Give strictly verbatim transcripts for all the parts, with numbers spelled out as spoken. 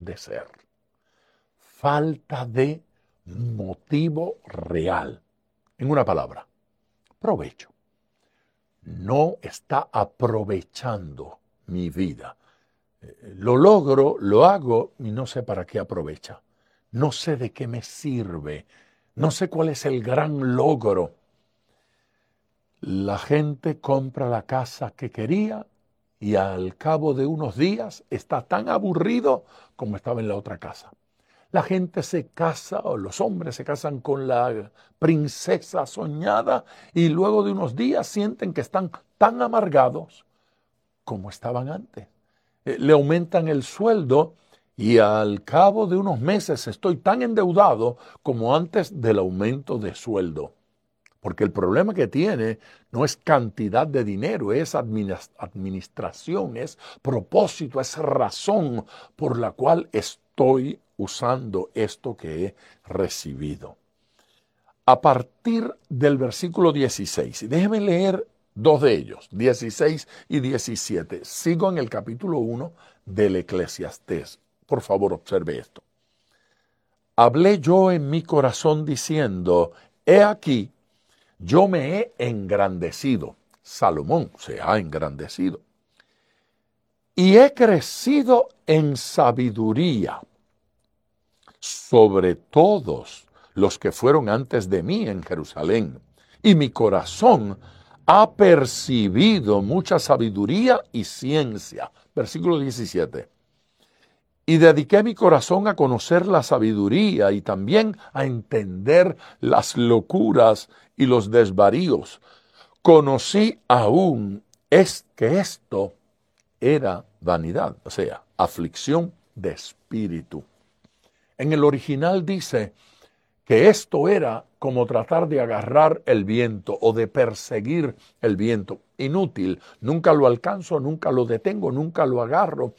de ser. Falta de motivo real. En una palabra, provecho. No está aprovechando mi vida. Lo logro, lo hago y no sé para qué aprovecha. No sé de qué me sirve. No sé cuál es el gran logro. La gente compra la casa que quería y al cabo de unos días está tan aburrido como estaba en la otra casa. La gente se casa, o los hombres se casan con la princesa soñada y luego de unos días sienten que están tan amargados como estaban antes. Eh, le aumentan el sueldo y al cabo de unos meses estoy tan endeudado como antes del aumento de sueldo. Porque el problema que tiene no es cantidad de dinero, es administración, es propósito, es razón por la cual estoy usando esto que he recibido. A partir del versículo dieciséis, y déjenme leer dos de ellos, dieciséis y diecisiete. Sigo en el capítulo uno del Eclesiastés. Por favor, observe esto. Hablé yo en mi corazón diciendo, he aquí, yo me he engrandecido. Salomón se ha engrandecido. Y he crecido en sabiduría sobre todos los que fueron antes de mí en Jerusalén. Y mi corazón ha percibido mucha sabiduría y ciencia. Versículo diecisiete. Y dediqué mi corazón a conocer la sabiduría y también a entender las locuras y los desvaríos. Conocí aún es que esto era vanidad, o sea, aflicción de espíritu. En el original dice que esto era como tratar de agarrar el viento o de perseguir el viento. Inútil, nunca lo alcanzo, nunca lo detengo, nunca lo agarro.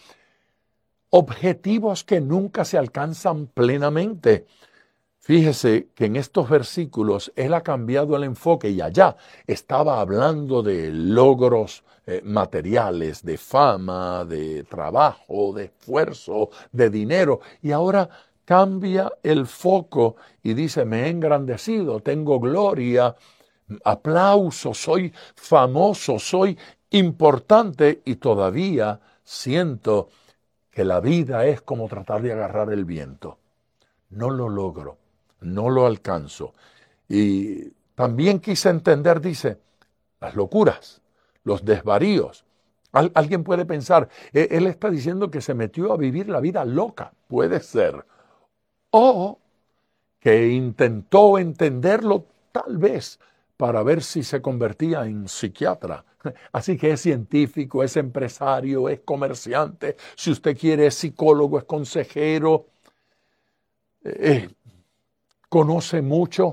Objetivos que nunca se alcanzan plenamente. Fíjese que en estos versículos él ha cambiado el enfoque y allá estaba hablando de logros eh, materiales, de fama, de trabajo, de esfuerzo, de dinero. Y ahora cambia el foco y dice, me he engrandecido, tengo gloria, aplauso, soy famoso, soy importante y todavía siento que la vida es como tratar de agarrar el viento. No lo logro, no lo alcanzo. Y también quise entender, dice, las locuras, los desvaríos. Al, alguien puede pensar, eh, él está diciendo que se metió a vivir la vida loca, puede ser. O que intentó entenderlo tal vez para ver si se convertía en psiquiatra. Así que es científico, es empresario, es comerciante, si usted quiere es psicólogo, es consejero, eh, conoce mucho.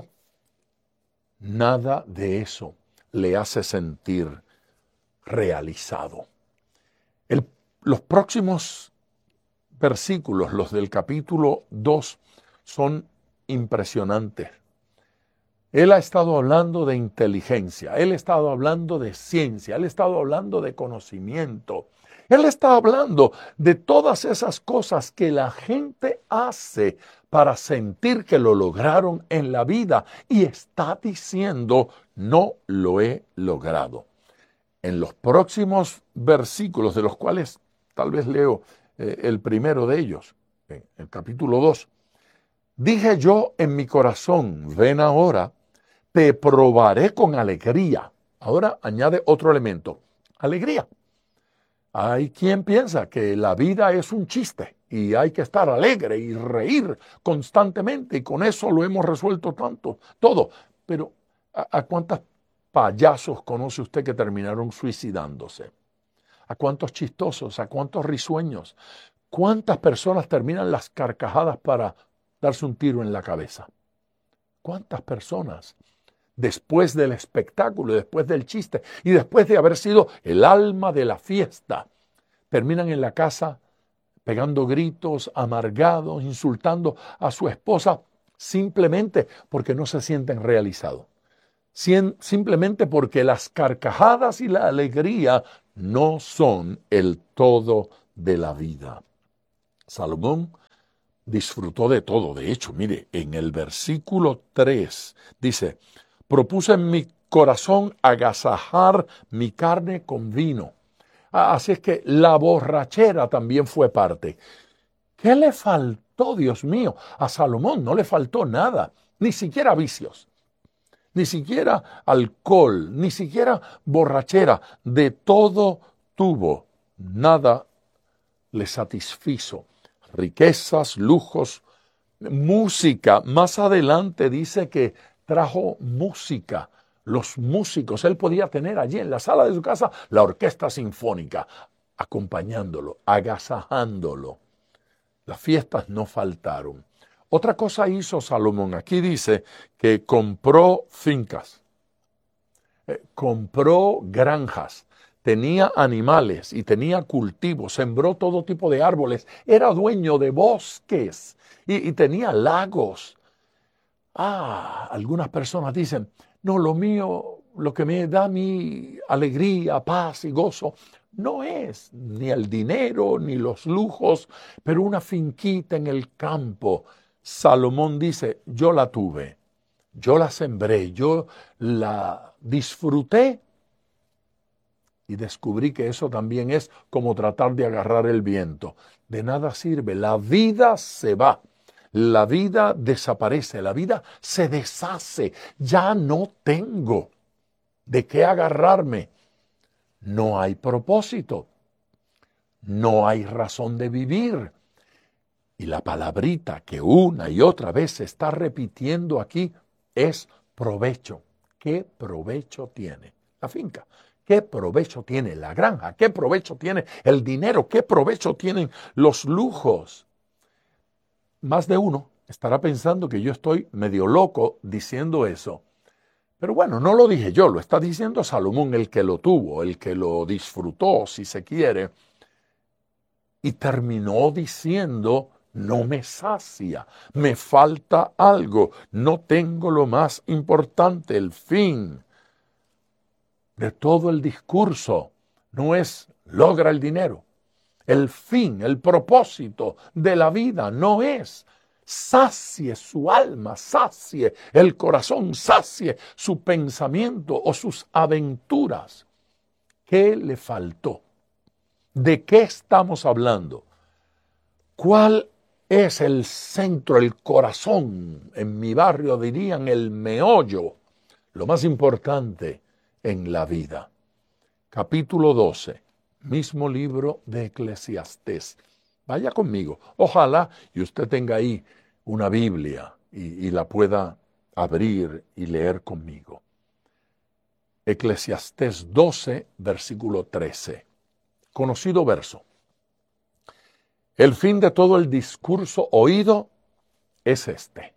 Nada de eso le hace sentir realizado. El, los próximos versículos, los del capítulo dos, son impresionantes. Él ha estado hablando de inteligencia, él ha estado hablando de ciencia, él ha estado hablando de conocimiento, él está hablando de todas esas cosas que la gente hace para sentir que lo lograron en la vida y está diciendo, no lo he logrado. En los próximos versículos, de los cuales tal vez leo eh, el primero de ellos, eh, el capítulo dos, dije yo en mi corazón, ven ahora, te probaré con alegría. Ahora añade otro elemento, alegría. Hay quien piensa que la vida es un chiste y hay que estar alegre y reír constantemente y con eso lo hemos resuelto tanto, todo. Pero ¿a, a cuántos payasos conoce usted que terminaron suicidándose? ¿A cuántos chistosos? ¿A cuántos risueños? ¿Cuántas personas terminan las carcajadas para darse un tiro en la cabeza? ¿Cuántas personas? Después del espectáculo, después del chiste y después de haber sido el alma de la fiesta, terminan en la casa pegando gritos, amargados, insultando a su esposa simplemente porque no se sienten realizados. Simplemente porque las carcajadas y la alegría no son el todo de la vida. Salomón disfrutó de todo. De hecho, mire, en el versículo tres dice, propuse en mi corazón agasajar mi carne con vino. Así es que la borrachera también fue parte. ¿Qué le faltó, Dios mío? A Salomón no le faltó nada, ni siquiera vicios, ni siquiera alcohol, ni siquiera borrachera. De todo tuvo, nada le satisfizo. Riquezas, lujos, música. Más adelante dice que trajo música. Los músicos, él podía tener allí en la sala de su casa la orquesta sinfónica, acompañándolo, agasajándolo. Las fiestas no faltaron. Otra cosa hizo Salomón. Aquí dice que compró fincas, eh, compró granjas, tenía animales y tenía cultivos, sembró todo tipo de árboles, era dueño de bosques y, y tenía lagos. Ah, algunas personas dicen, no, lo mío, lo que me da mi alegría, paz y gozo, no es ni el dinero ni los lujos, pero una finquita en el campo. Salomón dice, yo la tuve, yo la sembré, yo la disfruté y descubrí que eso también es como tratar de agarrar el viento. De nada sirve, la vida se va. La vida desaparece, la vida se deshace. Ya no tengo de qué agarrarme. No hay propósito. No hay razón de vivir. Y la palabrita que una y otra vez se está repitiendo aquí es provecho. ¿Qué provecho tiene la finca? ¿Qué provecho tiene la granja? ¿Qué provecho tiene el dinero? ¿Qué provecho tienen los lujos? Más de uno estará pensando que yo estoy medio loco diciendo eso. Pero bueno, no lo dije yo, lo está diciendo Salomón, el que lo tuvo, el que lo disfrutó, si se quiere. Y terminó diciendo, no me sacia, me falta algo, no tengo lo más importante, el fin de todo el discurso. No es logra el dinero. El fin, el propósito de la vida no es sacie su alma, sacie el corazón, sacie su pensamiento o sus aventuras. ¿Qué le faltó? ¿De qué estamos hablando? ¿Cuál es el centro, el corazón? En mi barrio dirían el meollo, lo más importante en la vida. Capítulo doce. Mismo libro de Eclesiastés. Vaya conmigo. Ojalá y usted tenga ahí una Biblia y, y la pueda abrir y leer conmigo. Eclesiastés doce, versículo trece. Conocido verso. El fin de todo el discurso oído es este.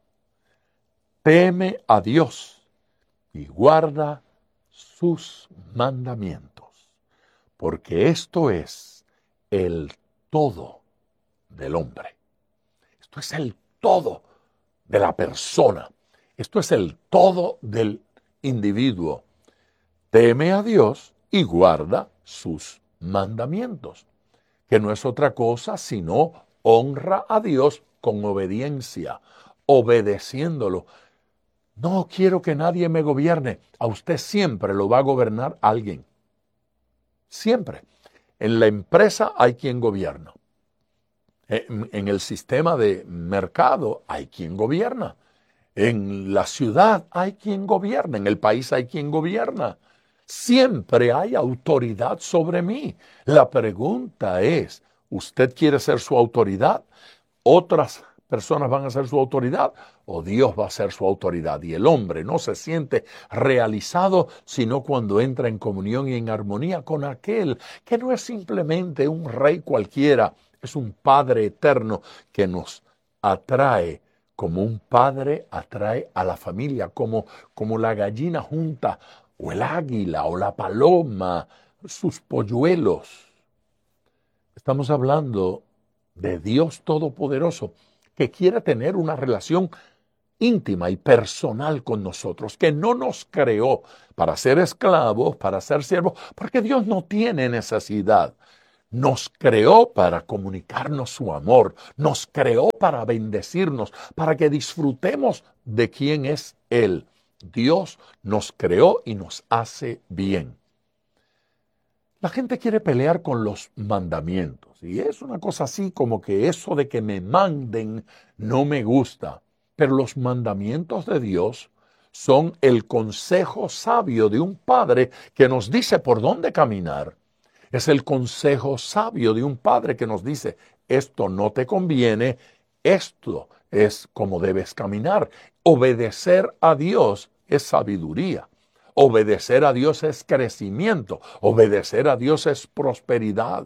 Teme a Dios y guarda sus mandamientos. Porque esto es el todo del hombre. Esto es el todo de la persona. Esto es el todo del individuo. Teme a Dios y guarda sus mandamientos, que no es otra cosa sino honra a Dios con obediencia, obedeciéndolo. No quiero que nadie me gobierne. A usted siempre lo va a gobernar alguien. Siempre. En la empresa hay quien gobierna. En, en el sistema de mercado hay quien gobierna. En la ciudad hay quien gobierna. En el país hay quien gobierna. Siempre hay autoridad sobre mí. La pregunta es, ¿usted quiere ser su autoridad? ¿Otras personas van a ser su autoridad o Dios va a ser su autoridad? Y el hombre no se siente realizado sino cuando entra en comunión y en armonía con aquel que no es simplemente un rey cualquiera, es un Padre eterno que nos atrae como un padre atrae a la familia, como, como la gallina junta o el águila o la paloma, sus polluelos. Estamos hablando de Dios Todopoderoso, que quiere tener una relación íntima y personal con nosotros, que no nos creó para ser esclavos, para ser siervos, porque Dios no tiene necesidad. nos creó para comunicarnos su amor, nos creó para bendecirnos, para que disfrutemos de quién es Él. Dios nos creó y nos hace bien. La gente quiere pelear con los mandamientos y es una cosa así como que eso de que me manden no me gusta. Pero los mandamientos de Dios son el consejo sabio de un padre que nos dice por dónde caminar. Es el consejo sabio de un padre que nos dice, esto no te conviene, esto es como debes caminar. Obedecer a Dios es sabiduría. Obedecer a Dios es crecimiento. Obedecer a Dios es prosperidad.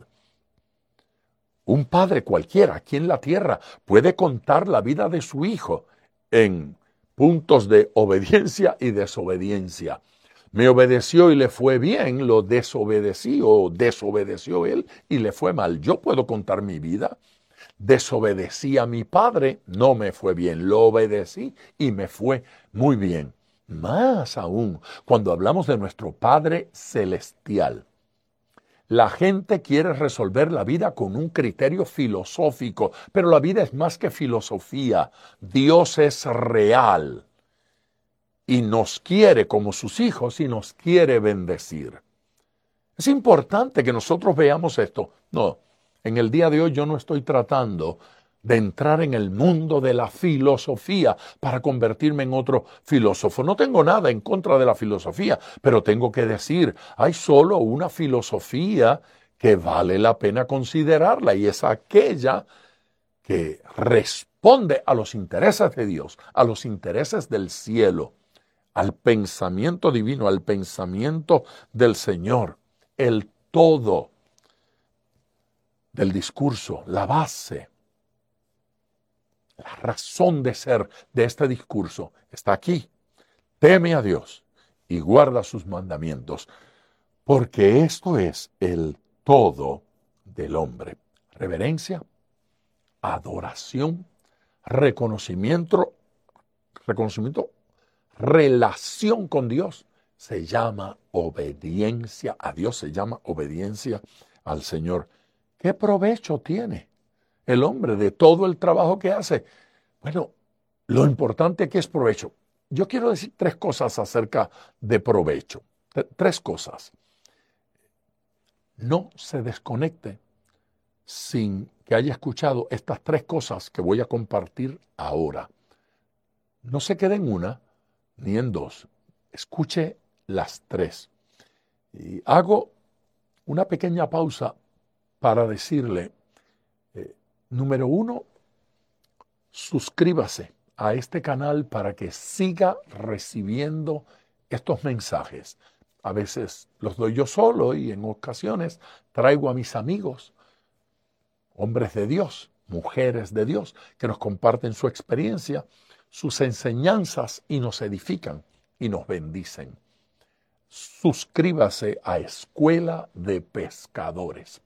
Un padre cualquiera aquí en la tierra puede contar la vida de su hijo en puntos de obediencia y desobediencia. Me obedeció y le fue bien, lo desobedecí o desobedeció él y le fue mal. Yo puedo contar mi vida. Desobedecí a mi padre, no me fue bien. Lo obedecí y me fue muy bien. Más aún, cuando hablamos de nuestro Padre Celestial. La gente quiere resolver la vida con un criterio filosófico, pero la vida es más que filosofía. Dios es real y nos quiere como sus hijos y nos quiere bendecir. Es importante que nosotros veamos esto. No, en el día de hoy yo no estoy tratando de entrar en el mundo de la filosofía para convertirme en otro filósofo. No tengo nada en contra de la filosofía, pero tengo que decir, hay solo una filosofía que vale la pena considerarla y es aquella que responde a los intereses de Dios, a los intereses del cielo, al pensamiento divino, al pensamiento del Señor, el todo del discurso, la base. La razón de ser de este discurso está aquí. Teme a Dios y guarda sus mandamientos, porque esto es el todo del hombre. Reverencia, adoración, reconocimiento, reconocimiento, relación con Dios, se llama obediencia a Dios, se llama obediencia al Señor. ¿Qué provecho tiene el hombre de todo el trabajo que hace? Bueno, lo importante que es provecho. Yo quiero decir tres cosas acerca de provecho. Tres cosas. No se desconecte sin que haya escuchado estas tres cosas que voy a compartir ahora. No se quede en una ni en dos. Escuche las tres. Y hago una pequeña pausa para decirle, eh, número uno, suscríbase a este canal para que siga recibiendo estos mensajes. A veces los doy yo solo y en ocasiones traigo a mis amigos, hombres de Dios, mujeres de Dios, que nos comparten su experiencia, sus enseñanzas y nos edifican y nos bendicen. Suscríbase a Escuela de Pescadores.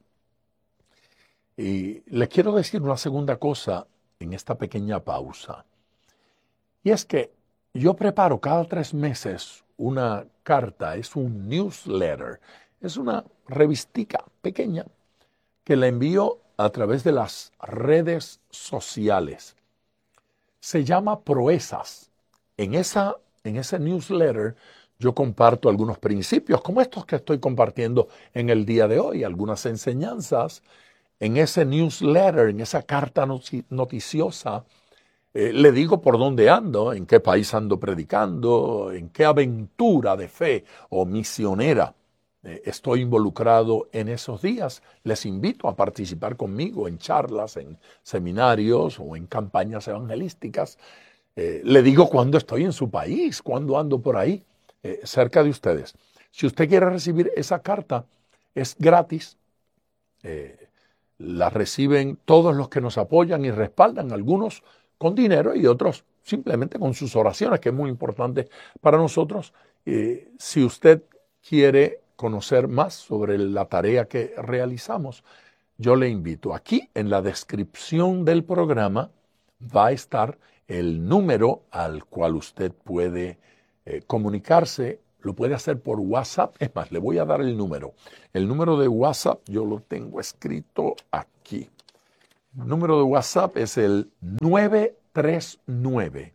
Y le quiero decir una segunda cosa en esta pequeña pausa. Y es que yo preparo cada tres meses una carta, es un newsletter, es una revistica pequeña que la envío a través de las redes sociales. Se llama Proezas. En, esa, en ese newsletter yo comparto algunos principios como estos que estoy compartiendo en el día de hoy, algunas enseñanzas. En ese newsletter, en esa carta noticiosa, eh, le digo por dónde ando, en qué país ando predicando, en qué aventura de fe o misionera eh, estoy involucrado en esos días. Les invito a participar conmigo en charlas, en seminarios o en campañas evangelísticas. Eh, le digo cuándo estoy en su país, cuándo ando por ahí, eh, cerca de ustedes. Si usted quiere recibir esa carta, es gratis. Eh, La reciben todos los que nos apoyan y respaldan, algunos con dinero y otros simplemente con sus oraciones, que es muy importante para nosotros. Eh, si usted quiere conocer más sobre la tarea que realizamos, yo le invito. Aquí en la descripción del programa va a estar el número al cual usted puede eh, comunicarse lo puede hacer por WhatsApp. Es más, le voy a dar el número. El número de WhatsApp yo lo tengo escrito aquí. El número de WhatsApp es el nueve tres nueve,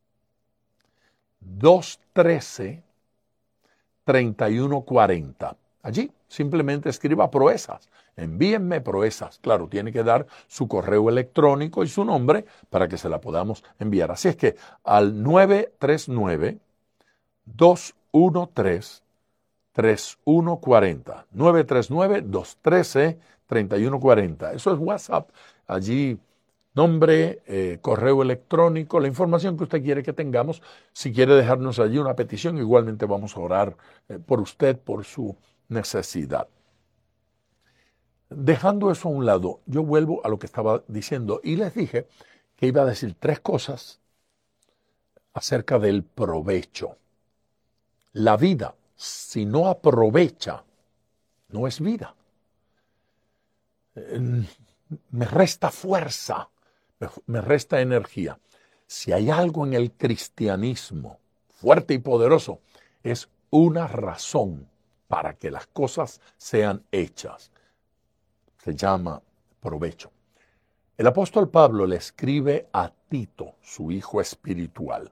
dos uno tres, tres uno cuatro cero. Allí simplemente escriba Proezas. Envíenme Proezas. Claro, tiene que dar su correo electrónico y su nombre para que se la podamos enviar. Así es que al nueve tres nueve, dos uno tres, tres uno cuatro cero. nueve tres nueve, dos uno tres, tres uno cuatro cero. Eso es WhatsApp. Allí nombre, eh, correo electrónico, la información que usted quiere que tengamos. Si quiere dejarnos allí una petición, igualmente vamos a orar eh, por usted, por su necesidad. Dejando eso a un lado, yo vuelvo a lo que estaba diciendo y les dije que iba a decir tres cosas acerca del provecho. La vida, si no aprovecha, no es vida. Me resta fuerza, me resta energía. Si hay algo en el cristianismo fuerte y poderoso, es una razón para que las cosas sean hechas. Se llama provecho. El apóstol Pablo le escribe a Tito, su hijo espiritual,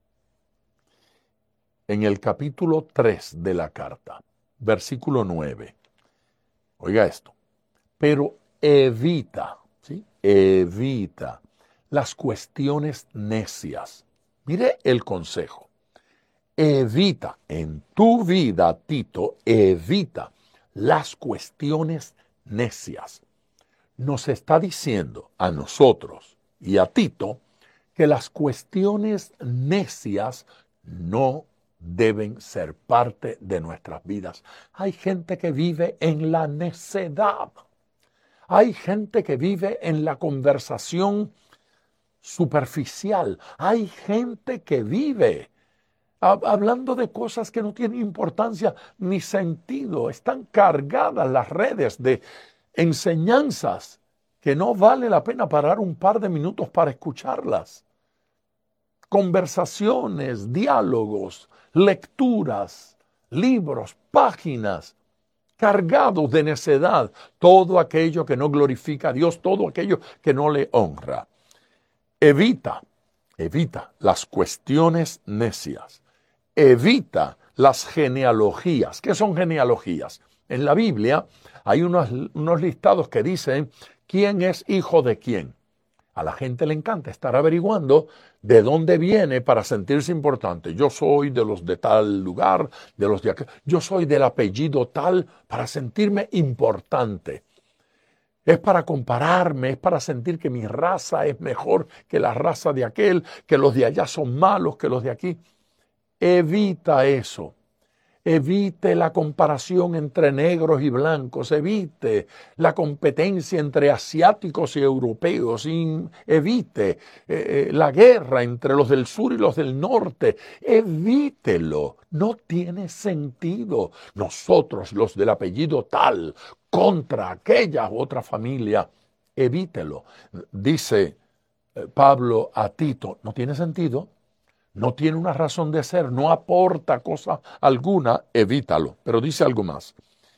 en el capítulo tres de la carta, versículo nueve. Oiga esto. Pero evita, ¿sí? Evita las cuestiones necias. Mire el consejo. Evita en tu vida, Tito, evita las cuestiones necias. Nos está diciendo a nosotros y a Tito que las cuestiones necias no deben ser parte de nuestras vidas. Hay gente que vive en la necedad. Hay gente que vive en la conversación superficial. Hay gente que vive hablando de cosas que no tienen importancia ni sentido. Están cargadas las redes de enseñanzas que no vale la pena parar un par de minutos para escucharlas. Conversaciones, diálogos, lecturas, libros, páginas, cargados de necedad, todo aquello que no glorifica a Dios, todo aquello que no le honra. Evita, evita las cuestiones necias. Evita las genealogías. ¿Qué son genealogías? En la Biblia hay unos, unos listados que dicen quién es hijo de quién. A la gente le encanta estar averiguando de dónde viene para sentirse importante. Yo soy de los de tal lugar, de los de aquel. Yo soy del apellido tal para sentirme importante. Es para compararme, es para sentir que mi raza es mejor que la raza de aquel, que los de allá son malos que los de aquí. Evita eso. Evite la comparación entre negros y blancos, evite la competencia entre asiáticos y europeos, evite eh, la guerra entre los del sur y los del norte, evítelo, no tiene sentido. Nosotros, los del apellido tal, contra aquella u otra familia, evítelo. Dice eh, Pablo a Tito, no tiene sentido. No tiene una razón de ser, no aporta cosa alguna, evítalo. Pero dice algo más.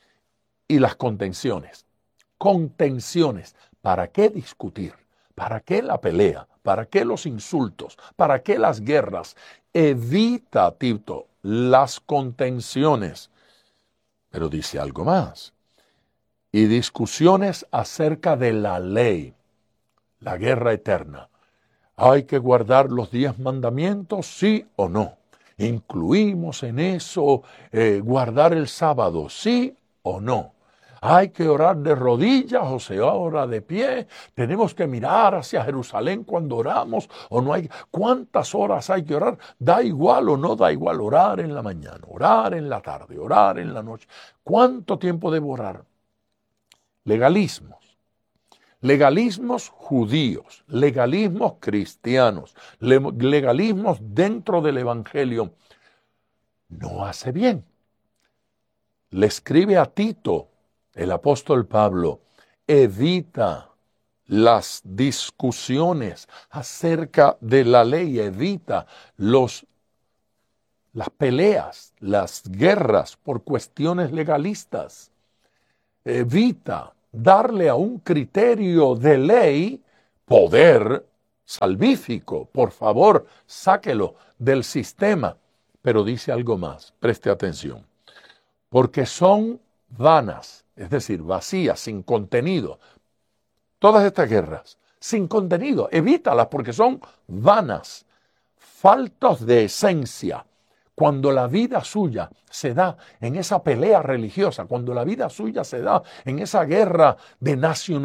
Y las contenciones. Contenciones. ¿Para qué discutir? ¿Para qué la pelea? ¿Para qué los insultos? ¿Para qué las guerras? Evita, Tito, las contenciones. Pero dice algo más. Y discusiones acerca de la ley, la guerra eterna. ¿Hay que guardar los diez mandamientos, sí o no? ¿Incluimos en eso eh, guardar el sábado, sí o no? ¿Hay que orar de rodillas o se ora de pie? ¿Tenemos que mirar hacia Jerusalén cuando oramos o no hay? ¿Cuántas horas hay que orar? ¿Da igual o no da igual orar en la mañana, orar en la tarde, orar en la noche? ¿Cuánto tiempo debo orar? Legalismos. Legalismos judíos, legalismos cristianos, legalismos dentro del Evangelio, no hace bien. Le escribe a Tito, el apóstol Pablo, evita las discusiones acerca de la ley, evita los las peleas, las guerras por cuestiones legalistas. Evita darle a un criterio de ley poder salvífico. Por favor, sáquelo del sistema. Pero dice algo más, preste atención. Porque son vanas, es decir, vacías, sin contenido. Todas estas guerras, sin contenido, evítalas porque son vanas, faltas de esencia. Cuando la vida suya se da en esa pelea religiosa, cuando la vida suya se da en esa guerra de nacionalidad,